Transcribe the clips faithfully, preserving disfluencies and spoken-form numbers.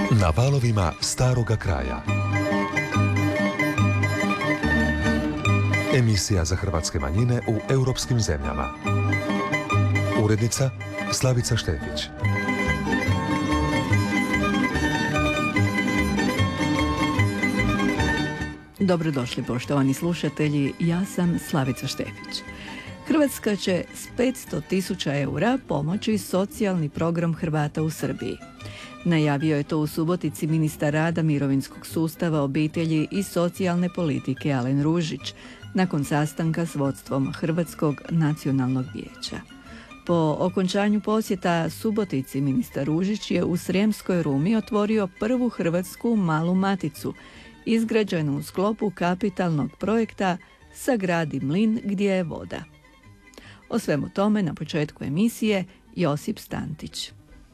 Na valovima staroga kraja. Emisija za hrvatske manjine u europskim zemljama. Urednica Slavica Štefić. Dobrodošli poštovani slušatelji, ja sam Slavica Štefić. Hrvatska će s petsto tisuća eura pomoći socijalni program Hrvata u Srbiji. Najavio je to u Subotici ministar rada, mirovinskog sustava, obitelji i socijalne politike Alen Ružić nakon sastanka s vodstvom Hrvatskog nacionalnog vijeća. Po okončanju posjeta Subotici ministar Ružić je u Srijemskoj Rumi otvorio prvu hrvatsku malu maticu, izgrađenu u sklopu kapitalnog projekta Sagradi mlin gdje je voda. O svemu tome na početku emisije Josip Stantić.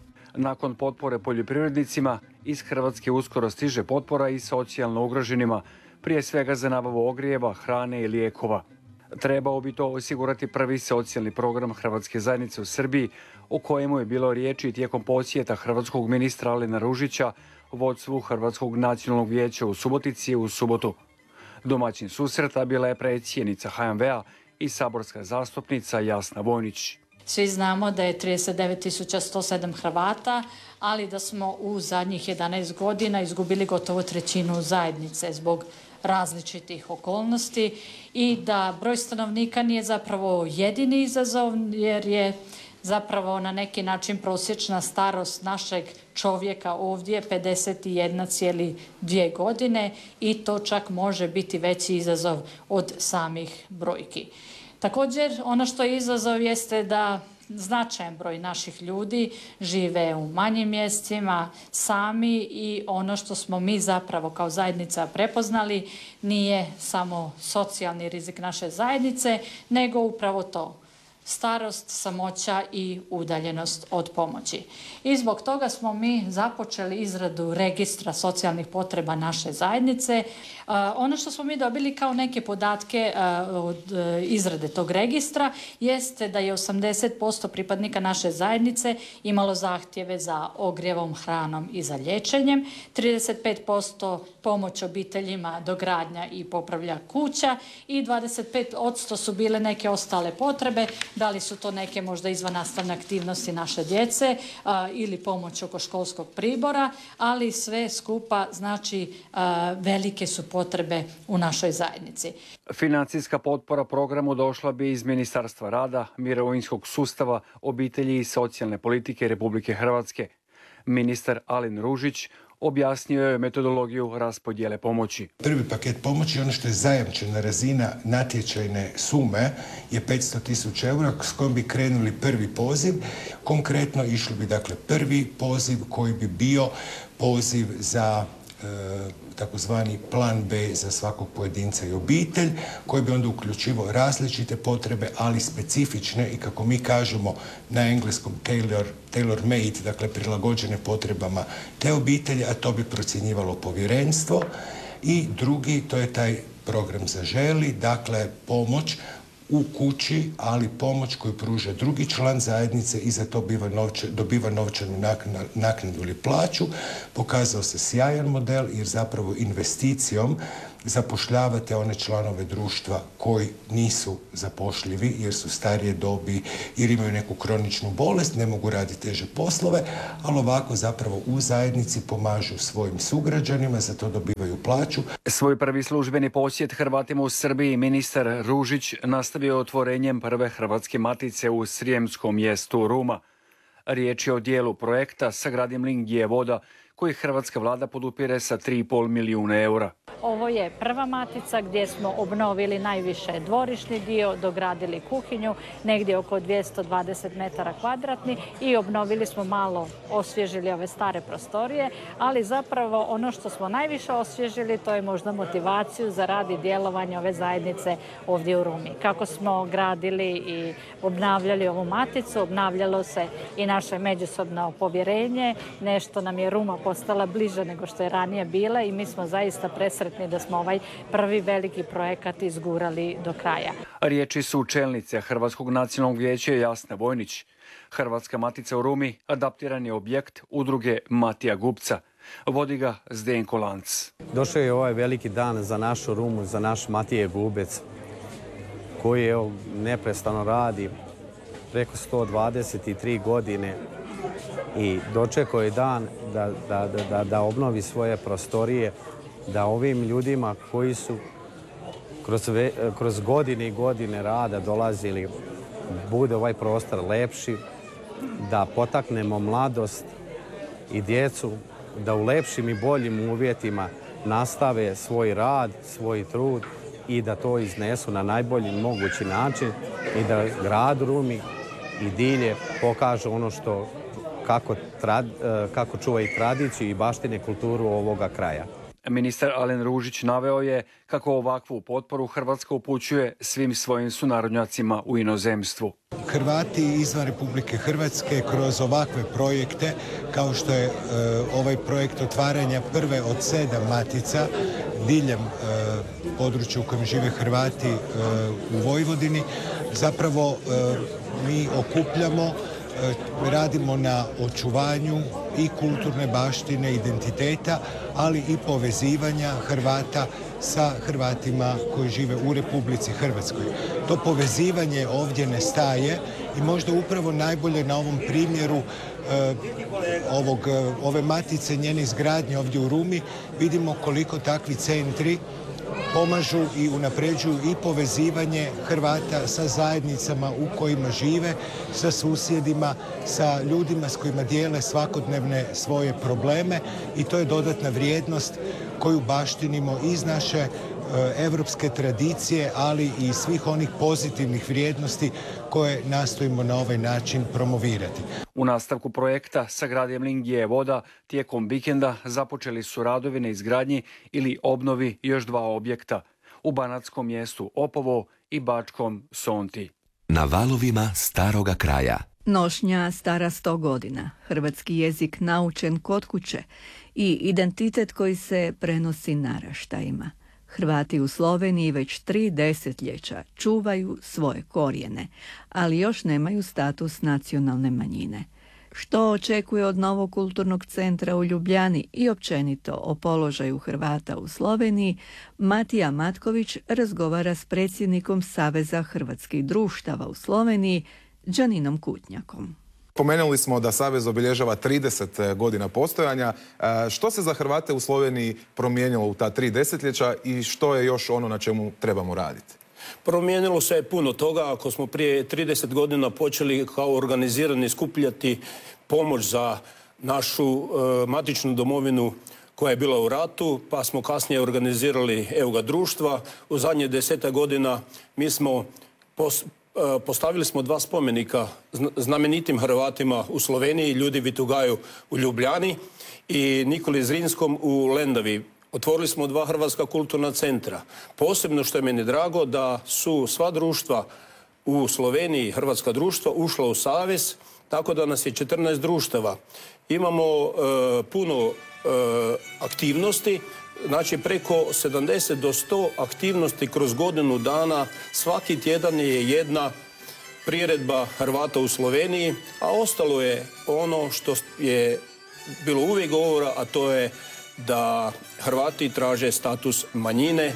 Nakon potpore poljoprivrednicima, iz Hrvatske uskoro stiže potpora i socijalno ugroženima, prije svega za nabavu ogrijeva, hrane i lijekova. Trebao bi to osigurati prvi socijalni program Hrvatske zajednice u Srbiji, o kojemu je bilo riječi tijekom posjeta hrvatskog ministra Alena Ružića vodstvu Hrvatskog nacionalnog vijeća u Subotici u subotu. Domaćin susreta bila je predsjednica H M V-a i saborska zastupnica Jasna Vojnić. Svi znamo da je trideset devet tisuća sto sedam Hrvata, ali da smo u zadnjih jedanaest godina izgubili gotovo trećinu zajednice zbog različitih okolnosti i da broj stanovnika nije zapravo jedini izazov, jer je zapravo na neki način prosječna starost našeg čovjeka ovdje pedeset jedna zarez dvije godine i to čak može biti veći izazov od samih brojki. Također, ono što je izazov jeste da značajan broj naših ljudi žive u manjim mjestima sami i ono što smo mi zapravo kao zajednica prepoznali nije samo socijalni rizik naše zajednice, nego upravo to. Starost, samoća i udaljenost od pomoći. I zbog toga smo mi započeli izradu registra socijalnih potreba naše zajednice. Uh, ono što smo mi dobili kao neke podatke uh, od uh, izrade tog registra jeste da je osamdeset posto pripadnika naše zajednice imalo zahtjeve za ogrjevom, hranom i za liječenjem, trideset pet posto pomoć obiteljima, dogradnja i popravlja kuća i dvadeset pet posto su bile neke ostale potrebe. Da li su to neke možda izvannastavne aktivnosti naše djece a, ili pomoć oko školskog pribora, ali sve skupa znači a, velike su potrebe u našoj zajednici. Financijska potpora programu došla bi iz Ministarstva rada, mirovinskog sustava, obitelji i socijalne politike Republike Hrvatske. Ministar Alen Ružić objasnio je metodologiju raspodjele pomoći. Prvi paket pomoći, ono što je zajamčena razina natječajne sume, je petsto tisuća eura s kojom bi krenuli prvi poziv. Konkretno išli bi dakle prvi poziv koji bi bio poziv za e, takozvani plan B za svakog pojedinca i obitelj, koji bi onda uključivao različite potrebe, ali specifične i kako mi kažemo na engleskom tailor, tailor made, dakle prilagođene potrebama te obitelji, a to bi procjenjivalo povjerenstvo. I drugi, to je taj program Zaželi, dakle pomoć u kući, ali pomoć koju pruža drugi član zajednice i za to biva novče, dobiva novčanu naknadu ili plaću. Pokazao se sjajan model jer zapravo investicijom zapošljavate one članove društva koji nisu zapošljivi jer su starije dobi, jer imaju neku kroničnu bolest, ne mogu raditi teže poslove, ali ovako zapravo u zajednici pomažu svojim sugrađanima, za to dobivaju plaću. Svoj prvi službeni posjet Hrvatima u Srbiji ministar Ružić nastavio otvorenjem prve hrvatske matice u srijemskom mjestu Ruma. Riječ je o dijelu projekta Sagradi mlin gdje je voda, koji hrvatska vlada podupire sa tri i pol milijuna eura. Ovo je prva matica gdje smo obnovili najviše dvorišni dio, dogradili kuhinju, negdje oko dvjesto dvadeset metara kvadratnih i obnovili smo malo, osvježili ove stare prostorije, ali zapravo ono što smo najviše osvježili to je možda motivaciju za rad i djelovanje ove zajednice ovdje u Rumi. Kako smo gradili i obnavljali ovu maticu, obnavljalo se i naše međusobno povjerenje, nešto nam je Ruma postala bliže nego što je ranije bila i mi smo zaista presretni da smo ovaj prvi veliki projekat izgurali do kraja. Riječi su čelnice Hrvatskog nacionalnog vijeća Jasne Vojnić. Hrvatska matica u Rumi adaptiran je objekt udruge Matija Gupca. Vodi ga Zdenko Lanc. Došao je ovaj veliki dan za našu Rumu, za naš Matije Gubec, koji evo, neprestano radi preko sto dvadeset tri godine i dočekao je dan da, da, da, da obnovi svoje prostorije, da ovim ljudima koji su kroz, ve, kroz godine i godine rada dolazili, bude ovaj prostor lepši, da potaknemo mladost i djecu da u lepšim i boljim uvjetima nastave svoj rad, svoj trud i da to iznesu na najbolji mogući način i da grad Rumi i dilje pokažu ono što, kako, trad, kako čuva i tradiciju i baštine kulturu ovoga kraja. Ministar Alen Ružić naveo je kako ovakvu potporu Hrvatska upućuje svim svojim sunarodnjacima u inozemstvu. Hrvati izvan Republike Hrvatske kroz ovakve projekte, kao što je e, ovaj projekt otvaranja prve od sedam matica diljem e, područja u kojem žive Hrvati e, u Vojvodini, zapravo e, mi okupljamo, radimo na očuvanju i kulturne baštine, identiteta, ali i povezivanja Hrvata sa Hrvatima koji žive u Republici Hrvatskoj. To povezivanje ovdje ne staje i možda upravo najbolje na ovom primjeru e, ovog, ove matice, njene izgradnje ovdje u Rumi, vidimo koliko takvi centri pomažu i unapređuju i povezivanje Hrvata sa zajednicama u kojima žive, sa susjedima, sa ljudima s kojima dijele svakodnevne svoje probleme i to je dodatna vrijednost koju baštinimo iz naše evropske tradicije, ali i svih onih pozitivnih vrijednosti koje nastojimo na ovaj način promovirati. U nastavku projekta Sagradnje Mlingije voda tijekom vikenda započeli su radovi na izgradnji ili obnovi još dva objekta u banatskom mjestu Opovo i bačkom Sonti. Na valovima staroga kraja. Nošnja stara sto godina, hrvatski jezik naučen kod kuće i identitet koji se prenosi naraštajima. Hrvati u Sloveniji već tri desetljeća čuvaju svoje korijene, ali još nemaju status nacionalne manjine. Što očekuje od novog kulturnog centra u Ljubljani i općenito o položaju Hrvata u Sloveniji, Matija Matković razgovara s predsjednikom Saveza hrvatskih društava u Sloveniji, Đaninom Kutnjakom. Pomenuli smo da Savez obilježava trideset godina postojanja. Što se za Hrvate u Sloveniji promijenilo u ta tri desetljeća i što je još ono na čemu trebamo raditi? Promijenilo se je puno toga. Ako smo prije trideset godina počeli kao organizirani skupljati pomoć za našu e, matičnu domovinu koja je bila u ratu, pa smo kasnije organizirali Euga društva. U zadnje deseta godina mi smo pos, postavili smo dva spomenika znamenitim Hrvatima u Sloveniji, Ljudi Vitugaju u Ljubljani i Nikoli Zrinskom u Lendavi. Otvorili smo dva hrvatska kulturna centra. Posebno što je meni drago da su sva društva u Sloveniji, hrvatska društva, ušla u savez, tako da nas je četrnaest društava. Imamo e, puno e, aktivnosti, znači preko sedamdeset do sto aktivnosti kroz godinu dana. Svaki tjedan je jedna priredba Hrvata u Sloveniji, a ostalo je ono što je bilo uvijek govora, a to je da Hrvati traže status manjine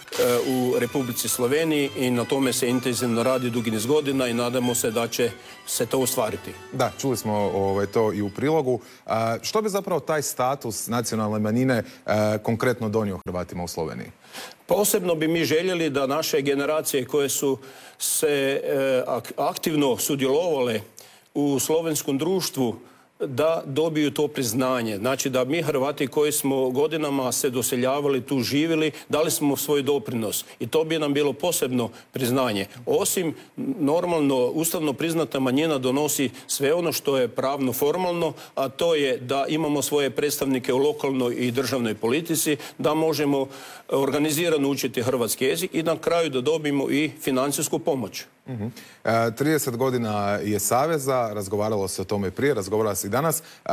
u Republici Sloveniji i na tome se intenzivno radi dugi niz godina i nadamo se da će se to ostvariti. Da, čuli smo ovaj, to i u prilogu. A, što bi zapravo taj status nacionalne manjine a, konkretno donio Hrvatima u Sloveniji? Posebno bi mi željeli da naše generacije koje su se e, aktivno sudjelovale u slovenskom društvu da dobiju to priznanje. Znači da mi Hrvati koji smo godinama se doseljavali, tu živjeli, dali smo svoj doprinos i to bi nam bilo posebno priznanje. Osim normalno ustavno priznata manjina donosi sve ono što je pravno formalno, a to je da imamo svoje predstavnike u lokalnoj i državnoj politici, da možemo organizirano učiti hrvatski jezik i na kraju da dobijemo i financijsku pomoć. Uh-huh. e, trideset godina je Saveza, razgovaralo se o tome prije, razgovara se i danas. E,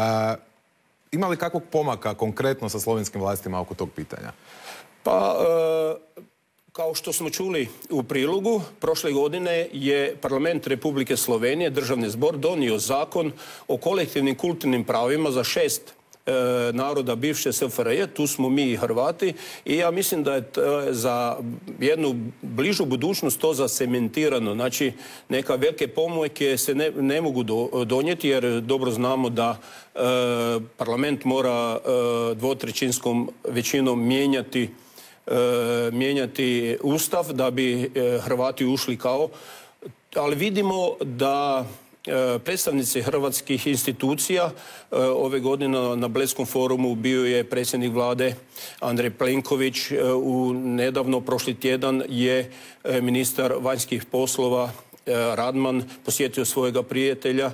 ima li kakvog pomaka konkretno sa slovenskim vlastima oko tog pitanja? Pa, e, kao što smo čuli u prilogu, prošle godine je Parlament Republike Slovenije, Državni zbor, donio zakon o kolektivnim kulturnim pravima za šest naroda bivše S F R J, tu smo mi i Hrvati i ja mislim da je za jednu bližu budućnost to zacementirano. Znači, neka velike pomojke se ne, ne mogu do, donijeti jer dobro znamo da e, parlament mora e, dvotrećinskom većinom mijenjati, e, mijenjati ustav da bi e, Hrvati ušli kao, ali vidimo da predstavnici hrvatskih institucija ove godine na Bledskom forumu bio je predsjednik vlade Andrej Plenković, u nedavno prošli tjedan je ministar vanjskih poslova Radman posjetio svojega prijatelja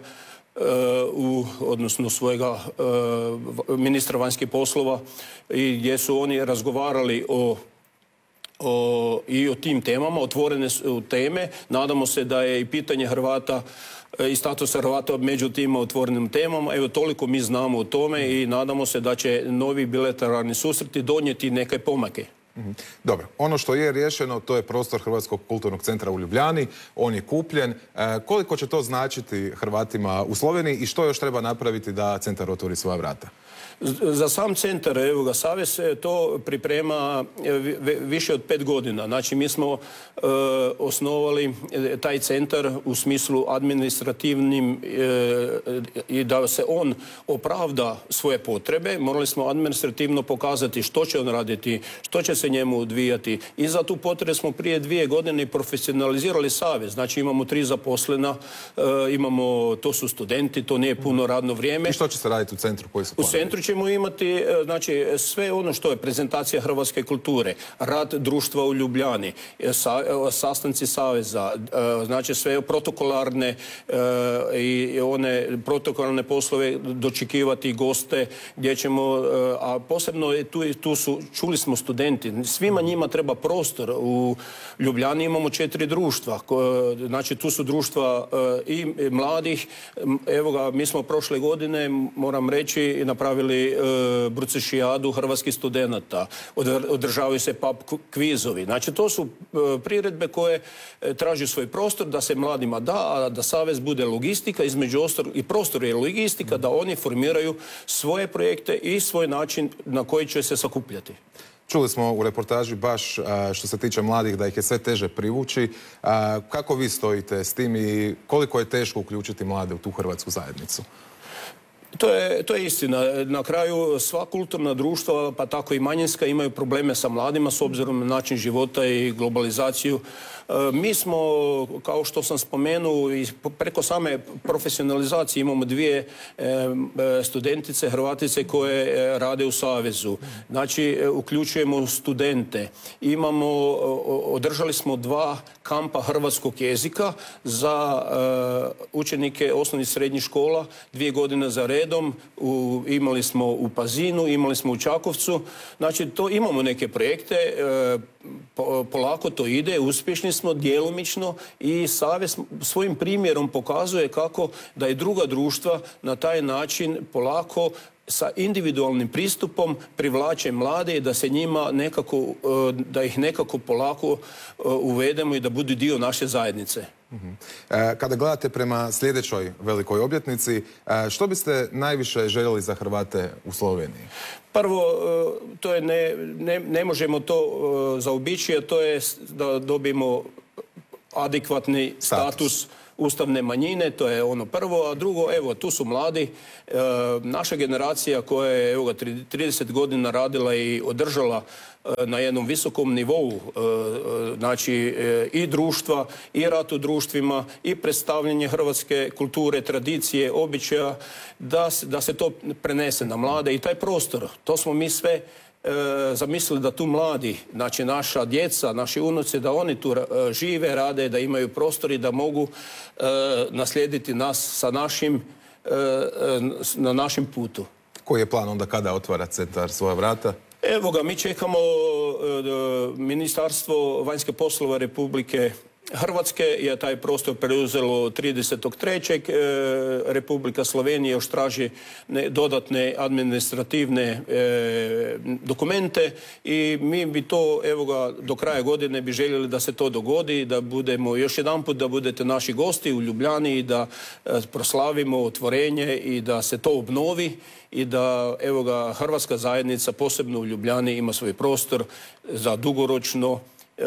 u, odnosno svojega ministra vanjskih poslova i gdje su oni razgovarali o O, i o tim temama, otvorene su teme. Nadamo se da je i pitanje Hrvata i status Hrvata među tim otvorenim temama. Evo, toliko mi znamo o tome i nadamo se da će novi bilateralni susreti donijeti neke pomake. Dobro, ono što je riješeno to je prostor Hrvatskog kulturnog centra u Ljubljani, on je kupljen. E, koliko će to značiti Hrvatima u Sloveniji i što još treba napraviti da centar otvori svoja vrata? Za sam centar, evo ga, Savez to priprema više od pet godina. Znači, mi smo e, osnovali taj centar u smislu administrativnim e, i da se on opravda svoje potrebe. Morali smo administrativno pokazati što će on raditi, što će se njemu odvijati. I za tu potrebu smo prije dvije godine profesionalizirali Savez. Znači, imamo tri zaposlena, e, imamo, to su studenti, to nije puno radno vrijeme. I što će se raditi u centru koji su planirani? U centru ćemo imati, znači, sve ono što je prezentacija hrvatske kulture, rad društva u Ljubljani, sa, sastanci Saveza, znači sve protokolarne i one protokolarne poslove, dočekivati goste, gdje ćemo, a posebno tu, tu su, čuli smo studenti, svima njima treba prostor. U Ljubljani imamo četiri društva, znači tu su društva i mladih, evo ga, mi smo prošle godine, moram reći, napravili Brucešijadu hrvatskih studenata, održavaju se pub kvizovi. Znači, to su priredbe koje traži svoj prostor da se mladima da, a da Savez bude logistika, između ostalog i prostor je logistika, da oni formiraju svoje projekte i svoj način na koji će se sakupljati. Čuli smo u reportaži baš što se tiče mladih da ih je sve teže privući. Kako vi stojite s tim i koliko je teško uključiti mlade u tu hrvatsku zajednicu? To je, to je istina. Na kraju sva kulturna društva, pa tako i manjinska, imaju probleme sa mladima s obzirom na način života i globalizaciju. E, mi smo, kao što sam spomenuo, i preko same profesionalizacije imamo dvije e, studentice, Hrvatice koje rade u Savezu. Znači, uključujemo studente. Imamo, održali smo dva kampa hrvatskog jezika za e, učenike osnovnih i srednjih škola, dvije godine za red. U, imali smo u Pazinu, imali smo u Čakovcu. Znači, to imamo neke projekte, e, po, polako to ide, uspješni smo djelomično i Savez svojim primjerom pokazuje kako da i druga društva na taj način polako sa individualnim pristupom privlače mlade i da se njima nekako, da ih nekako polako uvedemo i da budu dio naše zajednice. Kada gledate prema sljedećoj velikoj obljetnici, što biste najviše željeli za Hrvate u Sloveniji? Prvo, to je ne, ne, ne možemo to zaobići, a to je da dobijemo adekvatni status, status ustavne manjine, to je ono prvo, a drugo, evo, tu su mladi. E, naša generacija koja je, evo ga, trideset godina radila i održala e, na jednom visokom nivou, e, znači, e, i društva, i rad u društvima, i predstavljanje hrvatske kulture, tradicije, običaja, da, da se to prenese na mlade i taj prostor. To smo mi sve E, zamislili da tu mladi, znači naša djeca, naši unuci, da oni tu e, žive, rade, da imaju prostor i da mogu e, naslijediti nas sa našim, e, na našem putu. Koji je plan onda kada otvara centar svoja vrata? Evo ga, mi čekamo e, Ministarstvo vanjske poslova Republike Hrvatske je taj prostor preuzelo tridesetog trećeg Republika Slovenija još traži dodatne administrativne dokumente i mi bi to, evo ga, do kraja godine bi željeli da se to dogodi, da budemo još jedanput, da budete naši gosti u Ljubljani i da proslavimo otvorenje i da se to obnovi i da, evo ga, hrvatska zajednica, posebno u Ljubljani, ima svoj prostor za dugoročno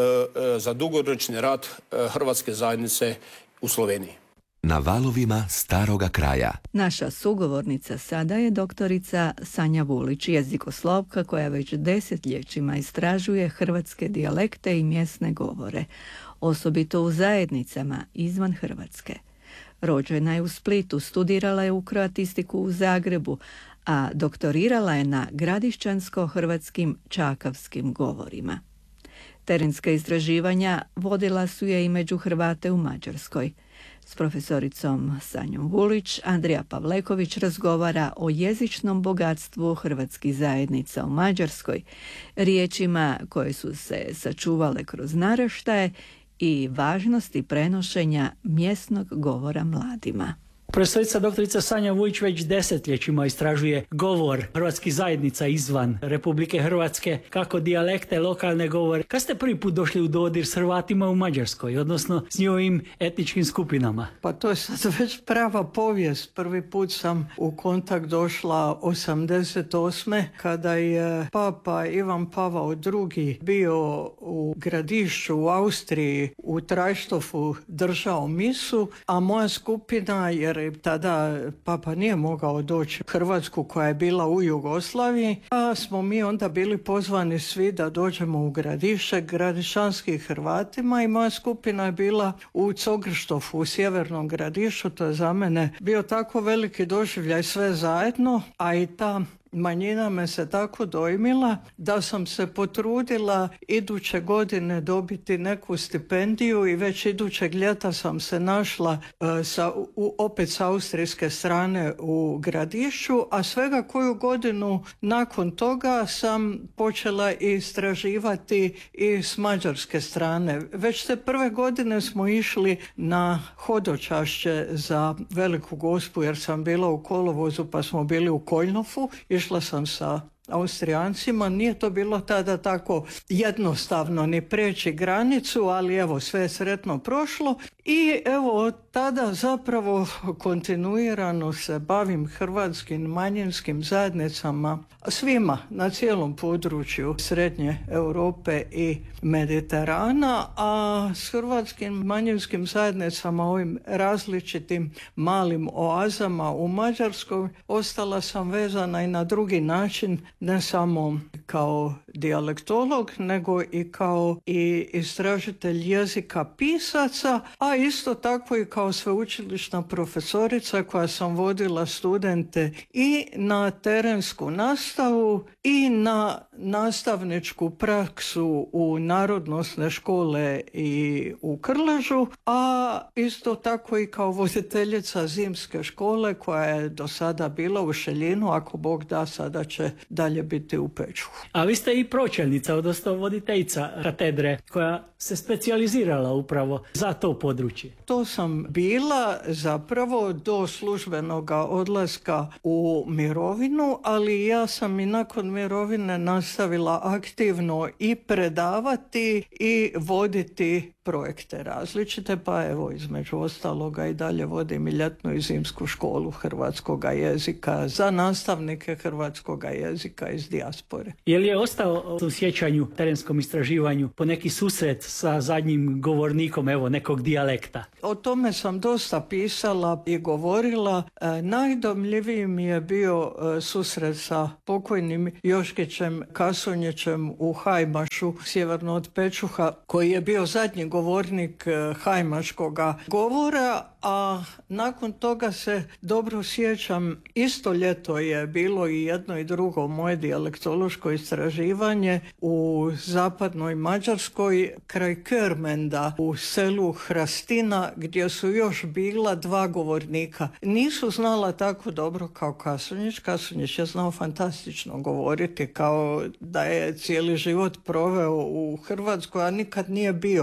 za dugoročni rad hrvatske zajednice u Sloveniji. Na valovima staroga kraja. Naša sugovornica sada je doktorica Sanja Vulić, jezikoslovka koja već desetljećima istražuje hrvatske dijalekte i mjesne govore, osobito u zajednicama izvan Hrvatske. Rođena je u Splitu, studirala je u kroatistiku u Zagrebu, a doktorirala je na gradišćansko-hrvatskim čakavskim govorima. Terenska istraživanja vodila su je i među Hrvate u Mađarskoj. S profesoricom Sanjom Vulić Andrija Pavleković razgovara o jezičnom bogatstvu hrvatskih zajednica u Mađarskoj, riječima koje su se sačuvale kroz naraštaje i važnosti prenošenja mjesnog govora mladima. Profesorica doktorica Sanja Vujić već desetljećima istražuje govor hrvatskih zajednica izvan Republike Hrvatske, kako dijalekte, lokalne govore. Kad ste prvi put došli u dodir s Hrvatima u Mađarskoj, odnosno s njihovim etničkim skupinama? Pa to je sad već prava povijest. Prvi put sam u kontakt došla osamdeset osme kada je Papa Ivan Pavao drugi bio u Gradišću u Austriji, u Trajštofu držao misu, a moja skupina, jer tada Papa nije mogao doći u Hrvatsku koja je bila u Jugoslaviji, a smo mi onda bili pozvani svi da dođemo u Gradišće, gradišanskih Hrvatima, i moja skupina je bila u Cogrštofu, u sjevernom Gradišću. To je za mene bio tako veliki doživljaj sve zajedno, a i ta manjina me se tako dojmila da sam se potrudila iduće godine dobiti neku stipendiju i već idućeg ljeta sam se našla uh, sa, u, opet s austrijske strane u Gradišću, a svega koju godinu nakon toga sam počela istraživati i s mađarske strane. Već te prve godine smo išli na hodočašće za Veliku Gospu, jer sam bila u kolovozu pa smo bili u Koljnofu. Išla sam sa Austrijancima, nije to bilo tada tako jednostavno ni preći granicu, ali evo, sve je sretno prošlo i evo od tada zapravo kontinuirano se bavim hrvatskim manjinskim zajednicama, svima na cijelom području Srednje Europe i Mediterana, a s hrvatskim manjinskim zajednicama, ovim različitim malim oazama u Mađarskoj, ostala sam vezana i na drugi način, ne samo kao dijalektolog, nego i kao i istražitelj jezika pisaca, a isto tako i kao sveučilišna profesorica koja sam vodila studente i na terensku nastavu i na nastavničku praksu u narodnosne škole i u Krležu, a isto tako i kao voditeljica zimske škole koja je do sada bila u Šeljinu, ako Bog da, sada će dalje biti u Pečuhu. A vi ste i pročelnica, odnosno voditeljica katedre koja se specijalizirala upravo za to područje. To sam bila zapravo do službenog odlaska u mirovinu, ali ja sam i nakon mirovine nastavila aktivno i predavati i voditi projekte različite, pa evo između ostaloga i dalje vodim i ljetnu i zimsku školu hrvatskoga jezika za nastavnike hrvatskoga jezika iz dijaspore. Je li je ostao u sjećanju, terenskom istraživanju, po neki susret sa zadnjim govornikom, evo, nekog dijalekta? O tome sam dosta pisala i govorila. E, najdomljiviji mi je bio e, susret sa pokojnim Joškićem Kasonjićem u Hajmašu, sjeverno od Pečuha, koji je bio zadnji govornik e, hajmaškoga govora, a nakon toga se dobro sjećam, isto ljeto je bilo i jedno i drugo moje dijalektološko istraživanje u zapadnoj Mađarskoj, kraj Körmenda, u selu Hrastina, gdje su još bila dva govornika. Nisu znala tako dobro kao Kasonjić. Kasonjić je znao fantastično govoriti, kao da je cijeli život proveo u Hrvatskoj, a nikad nije bio. On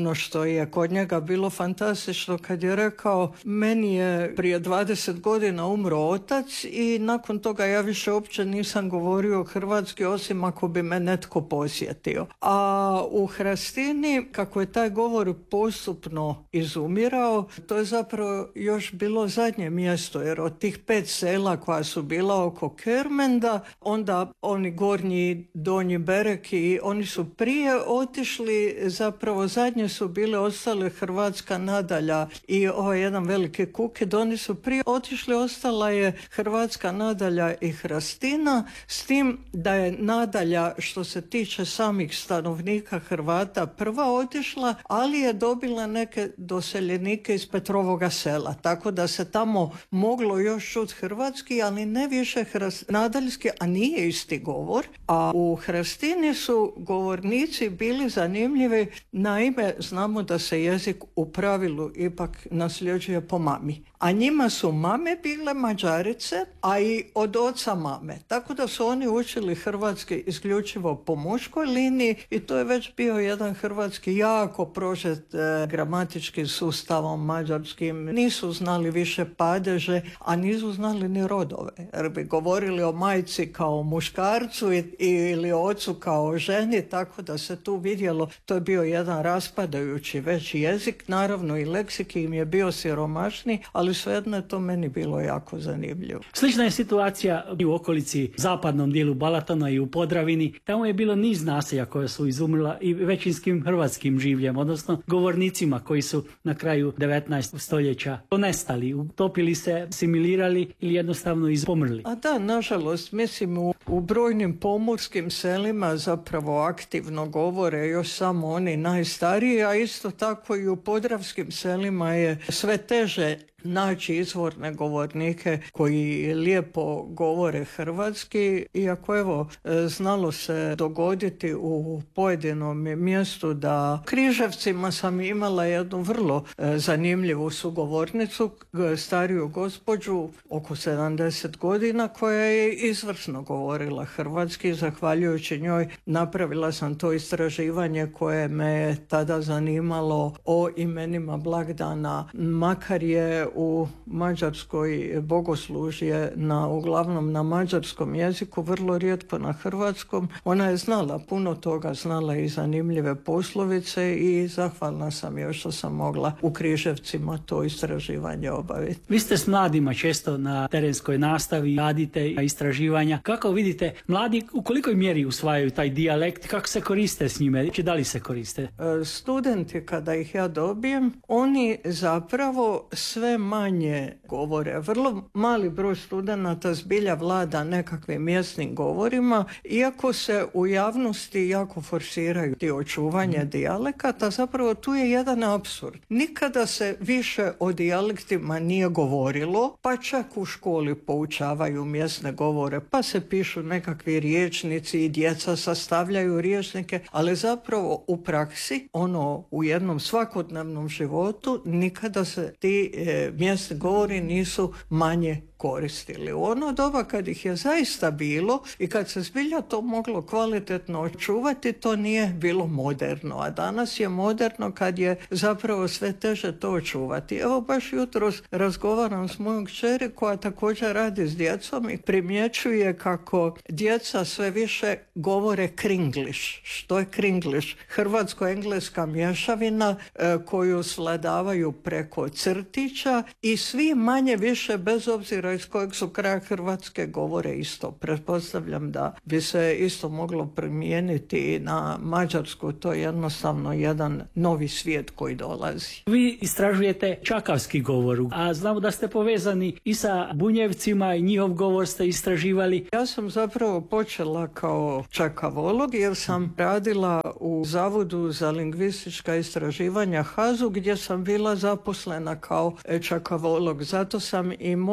ono što je kod njega bilo fantastično kad je rekao, meni je prije dvadeset godina umro otac i nakon toga ja više uopće nisam govorio hrvatski osim ako bi me netko posjetio. A u Hrastini, kako je taj govor postupno izumirao, to je zapravo još bilo zadnje mjesto, jer od tih pet sela koja su bila oko Kermenda, onda oni gornji, donji Bereki, oni su prije otišli, zapravo zadnje su bile ostale Hrvatska Nadalja i ovaj jedan veliki Kukid, oni su prije otišli, ostala je Hrvatska Nadalja i Hrastina, s tim da je Nadalja, što se tiče samih stanovnika Hrvata, prva otišla, ali je dobila neke doseljenike iz Petrovoga sela, tako da se tamo moglo još čuti hrvatski, ali ne više hras... nadaljski, a nije isti govor. A u Hrastini su govornici bili zanimljivi, naime znamo da se jezik u pravilu ipak nasljeđuje po mami. A njima su mame bile Mađarice, a i od oca mame. Tako da su oni učili hrvatski isključivo po muškoj liniji i to je već bio jedan hrvatski jako prožet e, gramatičkim sustavom mađarskim. Nisu znali više padeže, a nisu znali ni rodove. Jer bi govorili o majci kao muškarcu i, ili o ocu kao ženi, tako da se tu vidjelo, to je bio jedan raspadajući već jezik. Naravno i leksik im je bio siromašni, ali svejedno je to meni bilo jako zanimljivo. Slična je situacija i u okolici zapadnom dijelu Balatona i u Podravini. Tamo je bilo niz naselja koja su izumrla i većinskim hrvatskim življem, odnosno govornicima koji su na kraju devetnaestog stoljeća nestali, utopili se, similirali ili jednostavno izpomrli. A da, nažalost, mislim u, u brojnim pomorskim selima zapravo aktivno govore još samo oni najstariji, a isto tako i u podravskim selima je sve teže naći izvorne govornike koji lijepo govore hrvatski, iako evo znalo se dogoditi u pojedinom mjestu da Križevcima sam imala jednu vrlo zanimljivu sugovornicu, stariju gospođu oko sedamdeset godina, koja je izvrsno govorila hrvatski. Zahvaljujući njoj napravila sam to istraživanje koje me tada zanimalo o imenima blagdana, makar je u Mađarskoj bogoslužje na, uglavnom na mađarskom jeziku, vrlo rijetko na hrvatskom. Ona je znala puno toga, znala i zanimljive poslovice i zahvalna sam joj što sam mogla u Križevcima to istraživanje obaviti. Vi ste s mladima često na terenskoj nastavi, radite istraživanja. Kako vidite, mladi u kolikoj mjeri usvajaju taj dijalekt, kako se koriste s njime, či da li se koriste? Studenti, kada ih ja dobijem, oni zapravo sve manje govore. Vrlo mali broj studenata zbilja vlada nekakvim mjesnim govorima, iako se u javnosti jako forsiraju ti očuvanje dijalekata, zapravo tu je jedan apsurd. Nikada se više o dijalektima nije govorilo, pa čak u školi poučavaju mjesne govore, pa se pišu nekakvi riječnici i djeca sastavljaju rječnike, ali zapravo u praksi, ono u jednom svakodnevnom životu, nikada se ti e, mjesni govori nisu manje koristili. U ono doba kad ih je zaista bilo i kad se zbilja to moglo kvalitetno očuvati, to nije bilo moderno. A danas je moderno kad je zapravo sve teže to očuvati. Evo baš jutros razgovaram s mojom kćeri koja također radi s djecom i primjećuje kako djeca sve više govore kringliš. Što je kringliš? Hrvatsko-engleska mješavina e, koju svladavaju preko crtića i svi manje više bez obzira iz kojeg su kraja Hrvatske govore isto. Pretpostavljam da bi se isto moglo primijeniti i na Mađarsku. To je jednostavno jedan novi svijet koji dolazi. Vi istražujete čakavski govor, a znamo da ste povezani i sa Bunjevcima i njihov govor ste istraživali. Ja sam zapravo počela kao čakavolog jer sam radila u Zavodu za lingvistička istraživanja Hazu gdje sam bila zaposlena kao čakavolog. Zato sam i mogla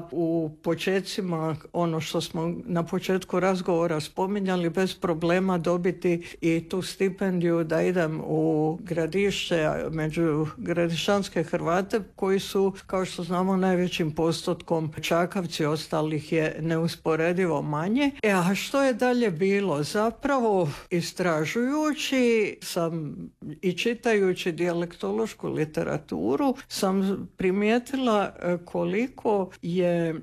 da u početcima, ono što smo na početku razgovora spominjali, bez problema dobiti i tu stipendiju da idem u Gradišće među gradišćanske Hrvate koji su, kao što znamo, najvećim postotkom Čakavci, ostalih je neusporedivo manje. E, a što je dalje bilo? Zapravo, istražujući sam i čitajući dijalektološku literaturu, sam primijetila koliko je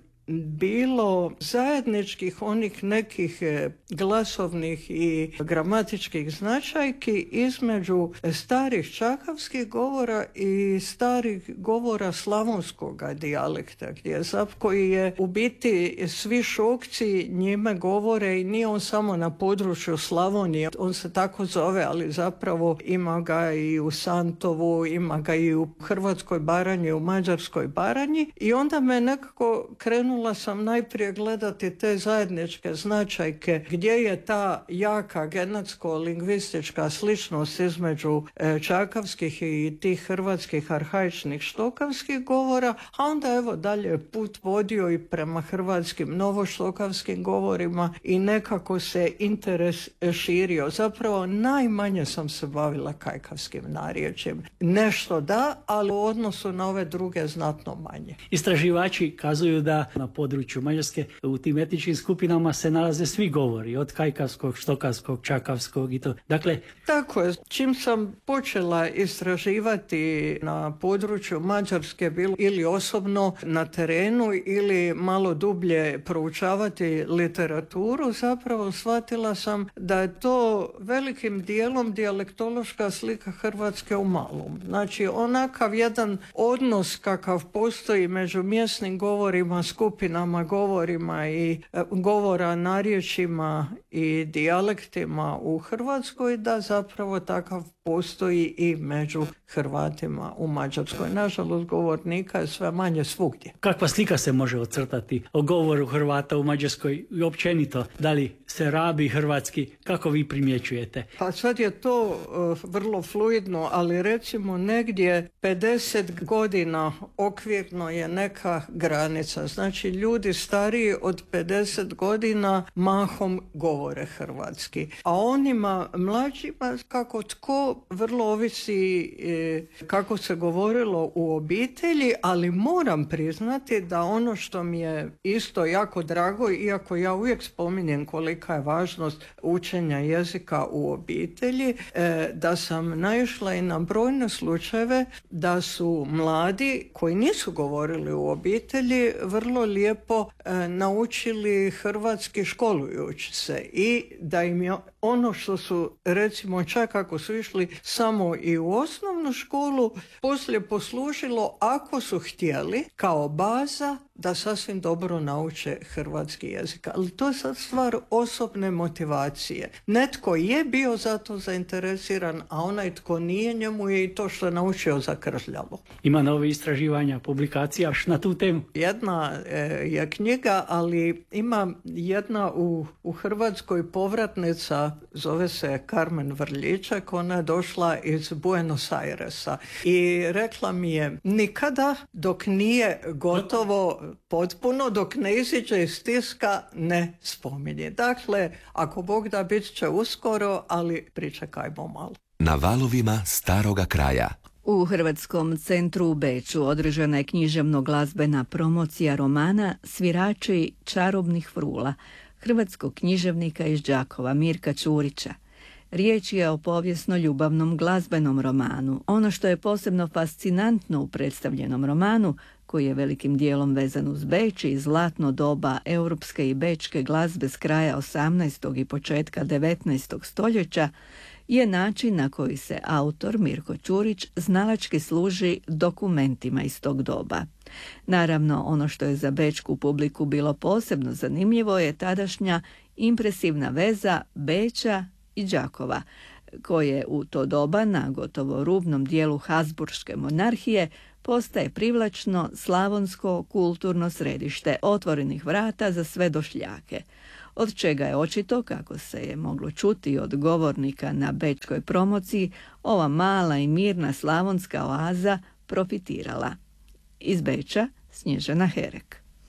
bilo zajedničkih onih nekih glasovnih i gramatičkih značajki između starih čakavskih govora i starih govora slavonskog dijalekta, gdje zap koji je u biti svi Šokci njime govore i nije on samo na području Slavonije, on se tako zove, ali zapravo ima ga i u Santovu, ima ga i u Hrvatskoj Baranji, u Mađarskoj Baranji, i onda me nekako krenulo sam najprije gledati te zajedničke značajke gdje je ta jaka genetsko-lingvistička sličnost između e, čakavskih i tih hrvatskih arhaičnih štokavskih govora, a onda evo dalje put vodio i prema hrvatskim novoštokavskim govorima i nekako se interes širio. Zapravo najmanje sam se bavila kajkavskim narječjem. Nešto da, ali u odnosu na ove druge znatno manje. Istraživači kazuju da na području Mađarske u tim etničkim skupinama se nalaze svi govori, od kajkavskog, štokavskog, čakavskog i to. Dakle, tako je. Čim sam počela istraživati na području Mađarske, bilo ili osobno na terenu ili malo dublje proučavati literaturu, zapravo shvatila sam da je to velikim dijelom dijalektološka slika Hrvatske u malom. Znači, onakav jedan odnos kakav postoji među mjesnim govorima, skupinama govorima i e, govora narječjima i dijalektima u Hrvatskoj, da zapravo takav postoji i među Hrvatima u Mađarskoj. Nažalost, govornika je sve manje svugdje. Kakva slika se može ocrtati o govoru Hrvata u Mađarskoj i općenito? Da li se rabi hrvatski? Kako vi primjećujete? Pa sad je to uh, vrlo fluidno, ali recimo negdje pedeset godina okvirno je neka granica. Znači, ljudi stariji od pedeset godina mahom govore hrvatski. A onima mlađima, kako tko, vrlo ovisi e, kako se govorilo u obitelji, ali moram priznati da ono što mi je isto jako drago, iako ja uvijek spominjem kolika je važnost učenja jezika u obitelji, e, da sam naišla i na brojne slučajeve da su mladi koji nisu govorili u obitelji vrlo lijepo e, naučili hrvatski školujući se, i da im je ono što su, recimo, čak ako su išli samo i u osnovnu školu, poslije poslužilo, ako su htjeli, kao baza da sasvim dobro nauče hrvatski jezik. Ali to je sad stvar osobne motivacije. Netko je bio za to zainteresiran, a onaj tko nije, njemu je i to što je naučio zakržljalo. Ima nove istraživanja, publikacija na tu temu? Jedna e, je knjiga, ali ima jedna u, u Hrvatskoj povratnica, zove se Karmen Vrljičak, ona je došla iz Buenos Airesa i rekla mi je, nikada dok nije gotovo potpuno, dok ne iziđe iz tiska, ne spominje. Dakle, ako Bog da, bit će uskoro, ali pričekajmo malo. Na valovima staroga kraja. U Hrvatskom centru u Beču održana je književno-glazbena promocija romana Svirači čarobnih frula hrvatskog književnika iz Đakova Mirka Ćurića. Riječ je o povijesno-ljubavnom glazbenom romanu. Ono što je posebno fascinantno u predstavljenom romanu, koji je velikim dijelom vezan uz Beč i zlatno doba europske i bečke glazbe s kraja osamnaestog i početka devetnaestog stoljeća, je način na koji se autor Mirko Ćurić znalački služi dokumentima iz tog doba. Naravno, ono što je za bečku publiku bilo posebno zanimljivo je tadašnja impresivna veza Beča i Đakova, koje u to doba na gotovo rubnom dijelu Habsburške monarhije postaje privlačno slavonsko kulturno središte otvorenih vrata za sve došljake, od čega je očito, kako se je moglo čuti od govornika na bečkoj promociji, ova mala i mirna slavonska oaza profitirala. Iz Beča Snježana Herek.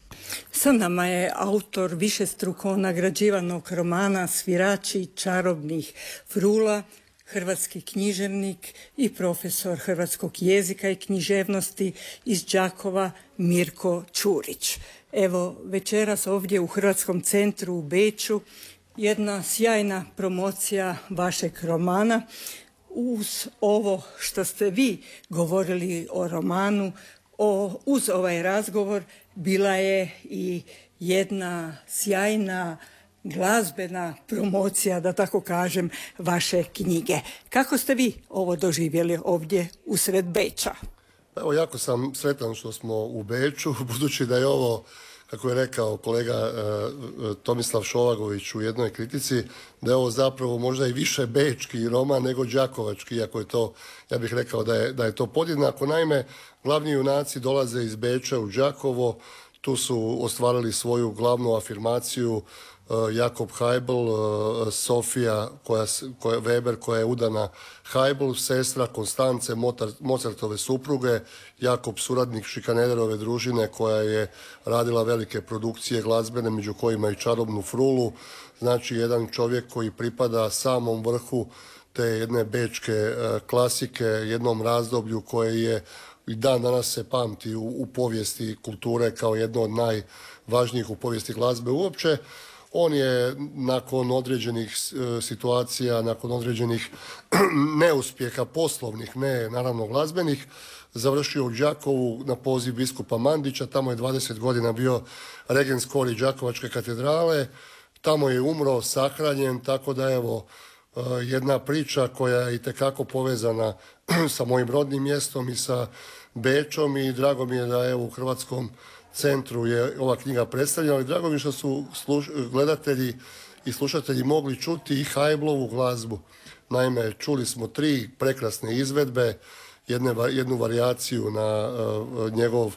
Sa nama je autor višestruko nagrađivanog romana Svirači čarobnih frula, hrvatski književnik i profesor hrvatskog jezika i književnosti iz Đakova Mirko Ćurić. Evo, večeras ovdje u Hrvatskom centru u Beču jedna sjajna promocija vašeg romana. Uz ovo što ste vi govorili o romanu, o, uz ovaj razgovor bila je i jedna sjajna glazbena promocija, da tako kažem, vaše knjige. Kako ste vi ovo doživjeli ovdje usred Beča? Evo, jako sam sretan što smo u Beču, budući da je ovo, kako je rekao kolega e, Tomislav Šovagović u jednoj kritici, da je ovo zapravo možda i više bečki roman nego đakovački, iako je to, ja bih rekao da je, da je to podjednako. Naime, glavni junaci dolaze iz Beča u Đakovo, tu su ostvarili svoju glavnu afirmaciju Jakob Haibl, Sofija koja, koja, Weber koja je udana Haibl, sestra Konstance, Mozartove supruge, Jakob suradnik Šikanederove družine koja je radila velike produkcije glazbene, među kojima i Čarobnu frulu. Znači jedan čovjek koji pripada samom vrhu te jedne bečke klasike, jednom razdoblju koje je i dan danas se pamti u, u povijesti kulture kao jedno od najvažnijih u povijesti glazbe uopće. On je nakon određenih situacija, nakon određenih neuspjeha poslovnih, ne naravno glazbenih, završio u Đakovu na poziv biskupa Mandića. Tamo je dvadeset godina bio regen skori Đakovačke katedrale. Tamo je umro, sahranjen, tako da evo jedna priča koja je itekako povezana sa mojim rodnim mjestom i sa Bečom i drago mi je da evo u Hrvatskom centru je ova knjiga predstavljena, ali drago mi je što su sluš, gledatelji i slušatelji mogli čuti i Haiblovu glazbu. Naime, čuli smo tri prekrasne izvedbe, jedne, jednu varijaciju na uh, njegov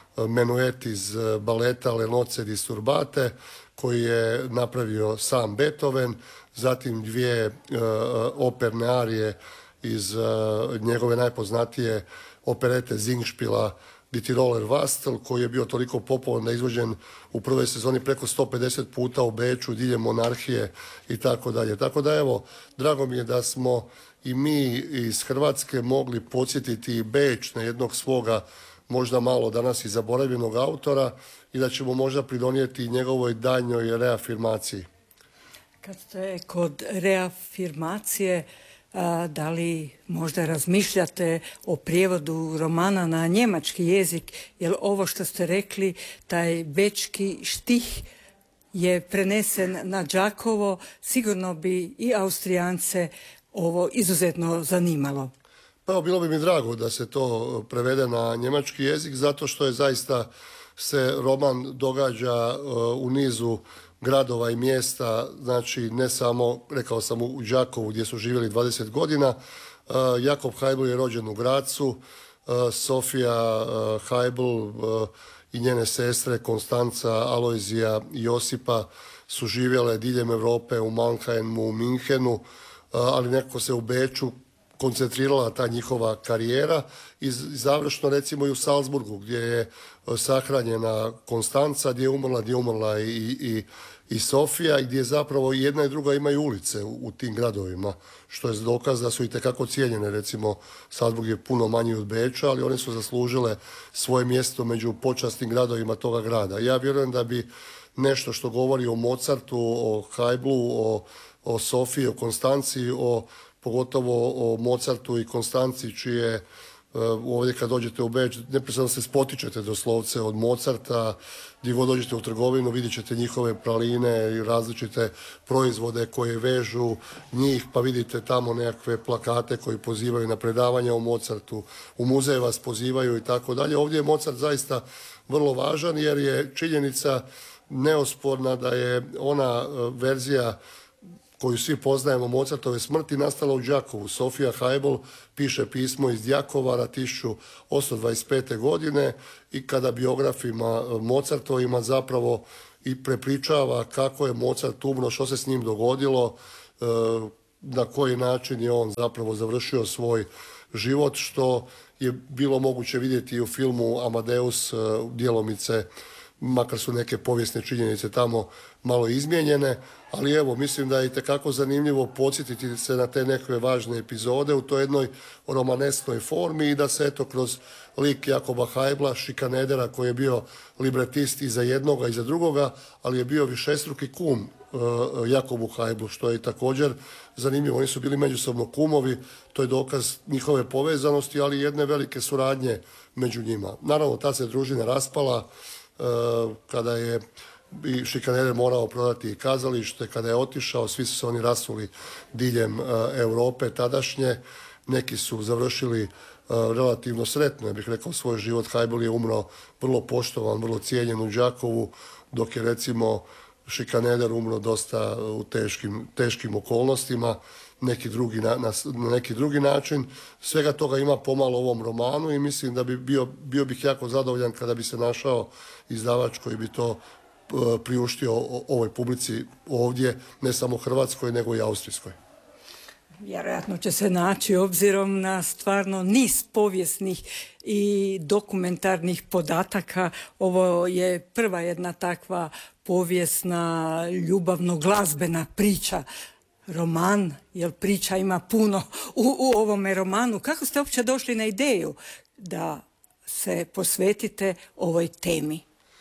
menuet iz baleta Le nozze di Turbate, koji je napravio sam Beethoven, zatim dvije uh, operne arije iz uh, njegove najpoznatije operete Singspiela Die Tiroler Wastel, koji je bio toliko popularan da je izvođen u prvoj sezoni preko sto pedeset puta u Beču, diljem monarhije i tako dalje. Tako da evo, drago mi je da smo i mi iz Hrvatske mogli podsjetiti Beč na jednog svoga možda malo danas i zaboravljenog autora i da ćemo možda pridonijeti njegovoj daljnjoj reafirmaciji. Kad ste kod reafirmacije, a, da li možda razmišljate o prijevodu romana na njemački jezik, jer ovo što ste rekli, taj bečki štih je prenesen na Đakovo, sigurno bi i Austrijance ovo izuzetno zanimalo. Pa evo, bilo bi mi drago da se to prevede na njemački jezik, zato što je zaista se roman događa uh, u nizu gradova i mjesta, znači ne samo, rekao sam, u Đakovu gdje su živjeli dvadeset godina. Uh, Jakob Haibl je rođen u Gracu, uh, Sofija uh, Haibl uh, i njene sestre Konstanca, Alojzija i Josipa su živjele diljem Europe, u Mannheimu, u Minhenu, uh, ali nekako se u Beču koncentrirala ta njihova karijera i završno recimo i u Salzburgu gdje je sahranjena Konstanca, gdje je umrla, gdje je umrla i, i, i Sofija i gdje zapravo jedna i druga imaju ulice u, u tim gradovima, što je dokaz da su itekako cijenjene. Recimo Salzburg je puno manji od Beča, ali one su zaslužile svoje mjesto među počasnim gradovima toga grada. Ja vjerujem da bi nešto što govori o Mozartu, o Haiblu, o, o Sofiji, o Konstanci, o pogotovo o Mozartu i Konstanci, čije uh, ovdje kad dođete u Beč, neprestano se spotičete doslovce od Mozarta, gdje god dođete u trgovinu vidjet ćete njihove praline i različite proizvode koje vežu njih, pa vidite tamo nekakve plakate koji pozivaju na predavanja o Mozartu, u muzeje vas pozivaju i tako dalje. Ovdje je Mozart zaista vrlo važan jer je činjenica neosporna da je ona uh, verzija koju svi poznajemo Mozartove smrti nastala u Đakovu. Sofija Haibl piše pismo iz Đakova tisuću osamsto dvadeset pete. godine i kada biografima Mozartovima zapravo i prepričava kako je Mozart umro, što se s njim dogodilo, na koji način je on zapravo završio svoj život, što je bilo moguće vidjeti u filmu Amadeus djelomice makar su neke povijesne činjenice tamo malo izmijenjene, ali evo, mislim da je itekako zanimljivo podsjetiti se na te neke važne epizode u toj jednoj romanesknoj formi i da se eto kroz lik Jakoba Heibla, šikanedera koji je bio libretist i za jednoga i za drugoga, ali je bio višestruki kum uh, Jakobu Heiblu, što je također zanimljivo. Oni su bili međusobno kumovi, to je dokaz njihove povezanosti, ali i jedne velike suradnje među njima. Naravno, ta se družina raspala uh, kada je i šikaneder morao prodati kazalište, kada je otišao, svi su se oni rasuli diljem uh, Europe tadašnje, neki su završili uh, relativno sretno, ja bih rekao, svoj život. Heibl je umro vrlo poštovan, vrlo cijenjen u Đakovu, dok je recimo šikaneder umro dosta u teškim, teškim okolnostima, neki drugi na, na, na neki drugi način. Svega toga ima pomalo u ovom romanu i mislim da bi bio, bio bih jako zadovoljan kada bi se našao izdavač koji bi to priuštio ovoj publici ovdje, ne samo Hrvatskoj, nego i Austrijskoj. Vjerojatno će se naći obzirom na stvarno niz povijesnih i dokumentarnih podataka. Ovo je prva jedna takva povijesna, ljubavno-glazbena priča. Roman, jer priča ima puno u, u ovome romanu. Kako ste uopće došli na ideju da se posvetite ovoj temi?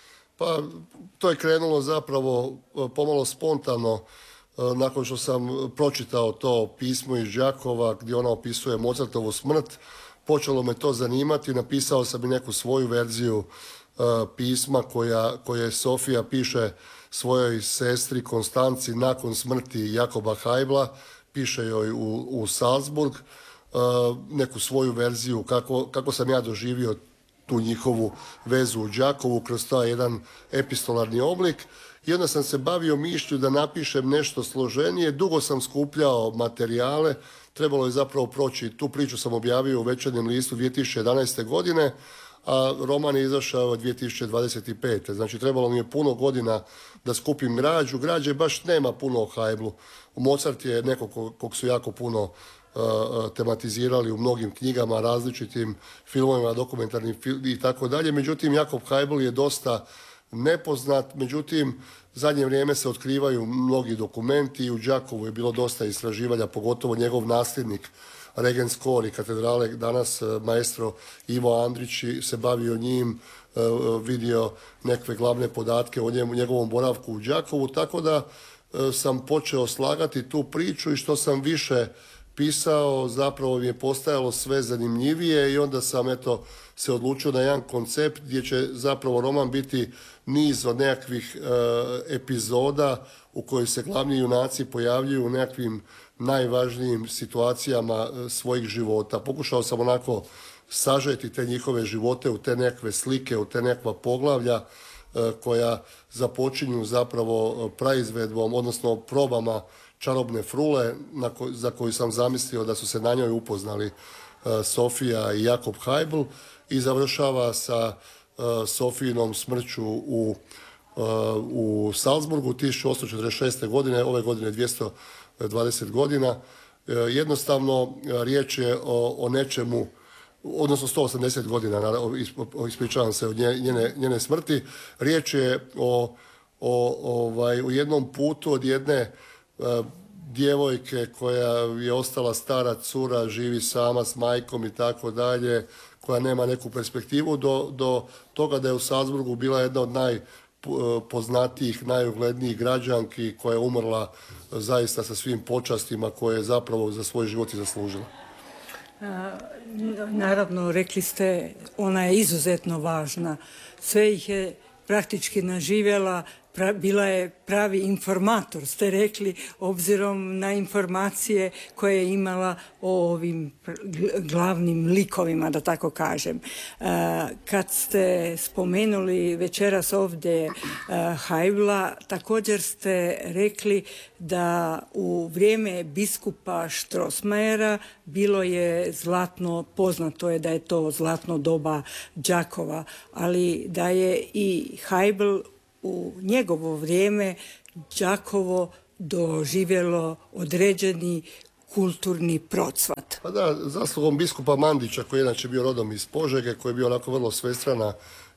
Pa to je krenulo zapravo pomalo spontano nakon što sam pročitao to pismo iz Đakova gdje ona opisuje Mozartovu smrt. Počelo me to zanimati, napisao sam i neku svoju verziju uh, pisma koja, koje Sofija piše svojoj sestri Konstanci nakon smrti Jakoba Heibla, piše joj u, u Salzburg, uh, neku svoju verziju kako, kako sam ja doživio tu njihovu vezu u Đakovu kroz taj jedan epistolarni oblik. I onda sam se bavio mišlju da napišem nešto složenije. Dugo sam skupljao materijale. Trebalo je zapravo proći. Tu priču sam objavio u Večernjem listu dvije tisuće jedanaeste. godine, a roman je izašao dvije tisuće dvadeset pete. Znači, trebalo mi je puno godina da skupim građu. Građe baš nema puno o Heiblu. Mozart je neko kog su jako puno tematizirali u mnogim knjigama, različitim filmovima, dokumentarnim film i tako dalje. Međutim, Jakob Heibl je dosta nepoznat. Međutim, zadnje vrijeme se otkrivaju mnogi dokumenti i u Đakovu je bilo dosta istraživanja, pogotovo njegov nasljednik, Regens Kor i katedrale, danas maestro Ivo Andrić se bavio njim, vidio neke glavne podatke o njemu, njegovom boravku u Đakovu, tako da sam počeo slagati tu priču i što sam više pisao, zapravo mi je postajalo sve zanimljivije i onda sam eto se odlučio na jedan koncept gdje će zapravo roman biti niz od nekakvih e, epizoda u kojoj se glavni junaci pojavljuju u nekakvim najvažnijim situacijama e, svojih života. Pokušao sam onako sažeti te njihove živote u te nekakve slike, u te nekakva poglavlja e, koja započinju zapravo praizvedbom, odnosno probama Čarobne frule, na ko, za koju sam zamislio da su se na njoj upoznali uh, Sofija i Jakob Heibl, i završava sa uh, Sofijinom smrću u, uh, u Salzburgu tisuću osamsto četrdeset šeste. godine, ove godine dvjesto dvadeset godina. Uh, jednostavno, uh, riječ je o, o nečemu, odnosno sto osamdeset godina, ispričavam se od njene, njene smrti. Riječ je o, o, ovaj, o jednom putu od jedne djevojke koja je ostala stara cura, živi sama s majkom i tako dalje, koja nema neku perspektivu, do, do toga da je u Salzburgu bila jedna od najpoznatijih, najuglednijih građanki koja je umrla zaista sa svim počastima koje je zapravo za svoj život i zaslužila. A, naravno, rekli ste, ona je izuzetno važna. Sve ih je praktički naživjela. Pra, bila je pravi informator, ste rekli, obzirom na informacije koje je imala o ovim glavnim likovima, da tako kažem. E, kad ste spomenuli večeras ovdje e, Heibla, također ste rekli da u vrijeme biskupa Strossmayera bilo je zlatno, poznato je da je to zlatno doba Đakova, ali da je i Heibl u njegovo vrijeme Đakovo doživjelo određeni kulturni procvat. Pa da, zaslugom biskupa Mandića, koji je inače bio rodom iz Požege, koji je bio onako vrlo svestrana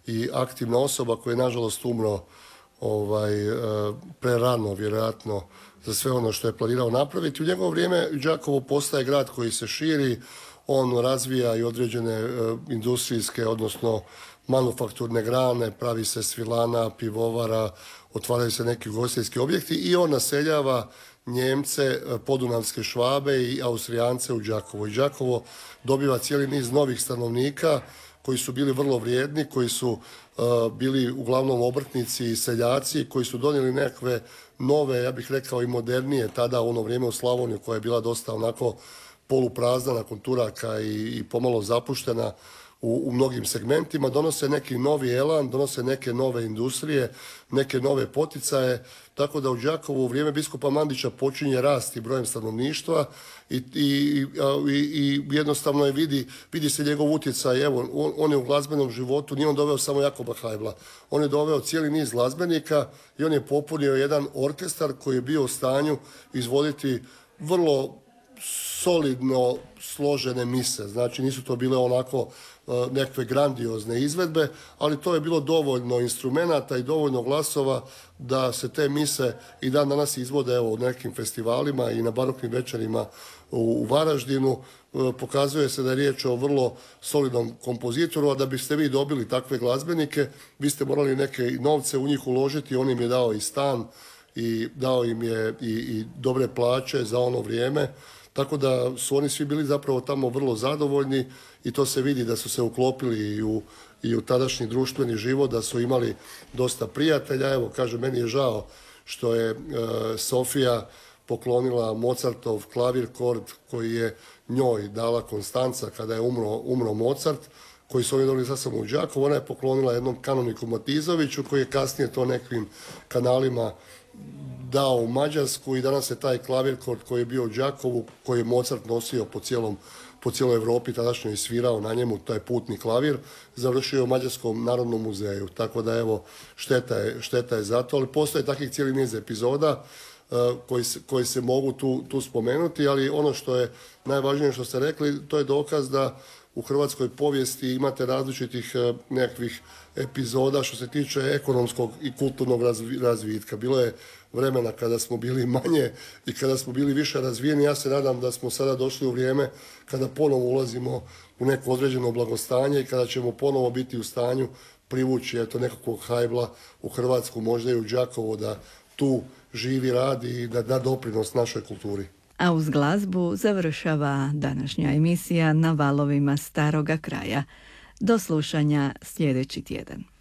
i aktivna osoba koja je nažalost umro ovaj, prerano, vjerojatno, za sve ono što je planirao napraviti. U njegovo vrijeme Đakovo postaje grad koji se širi, on razvija i određene industrijske, odnosno manufakturne grane, pravi se svilana, pivovara, otvaraju se neki ugostiteljski objekti i on naseljava Njemce, podunavske Švabe i Austrijance u Đakovo. I Đakovo dobiva cijeli niz novih stanovnika koji su bili vrlo vrijedni, koji su uh, bili uglavnom obrtnici i seljaci, koji su donijeli nekakve nove, ja bih rekao i modernije, tada u ono vrijeme u Slavoniju koja je bila dosta onako poluprazna nakon Turaka i, i pomalo zapuštena u, u mnogim segmentima, donose neki novi elan, donose neke nove industrije, neke nove poticaje, tako da u Đakovu u vrijeme biskupa Mandića počinje rasti brojem stanovništva i, i, i, i jednostavno je vidi, vidi se njegov utjecaj. Evo, on, on je u glazbenom životu, nije on doveo samo Jakoba Hajbla, on je doveo cijeli niz glazbenika i on je popunio jedan orkestar koji je bio u stanju izvoditi vrlo solidno složene mise. Znači nisu to bile onako uh, nekakve grandiozne izvedbe, ali to je bilo dovoljno instrumenata i dovoljno glasova da se te mise i dan danas izvode evo, u nekim festivalima i na baroknim večerima u, u Varaždinu. Uh, pokazuje se da je riječ o vrlo solidnom kompozitoru, a da biste vi dobili takve glazbenike, vi ste morali neke novce u njih uložiti, on im je dao i stan i dao im je i, i dobre plaće za ono vrijeme. Tako da su oni svi bili zapravo tamo vrlo zadovoljni i to se vidi da su se uklopili i u, i u tadašnji društveni život, da su imali dosta prijatelja. Evo, kaže, meni je žao što je e, Sofija poklonila Mozartov klavir kord koji je njoj dala Konstanca kada je umro, umro Mozart, koji su oni dobili sasvim u Đakovu. Ona je poklonila jednom kanoniku Matizoviću koji je kasnije to nekim kanalima dao u Mađarsku i danas je taj klavirkord koji je bio u Đakovu, koji je Mozart nosio po cijelom po cijeloj Europi, tadašnjo i svirao na njemu, taj putni klavir, završio u Mađarskom narodnom muzeju. Tako da evo, šteta je, šteta je za to, ali postoje takvih cijeli niz epizoda uh, koji, se, koji se mogu tu, tu spomenuti, ali ono što je najvažnije što ste rekli, to je dokaz da u hrvatskoj povijesti imate različitih uh, nekakvih epizoda što se tiče ekonomskog i kulturnog razvi, razvitka. Bilo je vremena kada smo bili manje i kada smo bili više razvijeni. Ja se nadam da smo sada došli u vrijeme kada ponovo ulazimo u neko određeno blagostanje i kada ćemo ponovo biti u stanju privući eto, nekakvog Hajbla u Hrvatsku, možda i u Đakovo, da tu živi, radi i da da doprinos našoj kulturi. A uz glazbu završava današnja emisija Na valovima staroga kraja. Do slušanja sljedeći tjedan.